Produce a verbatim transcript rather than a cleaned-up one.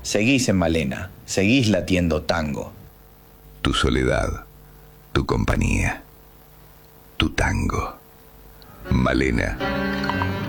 Seguís en Malena, seguís latiendo tango. Tu soledad, tu compañía, tu tango. Malena.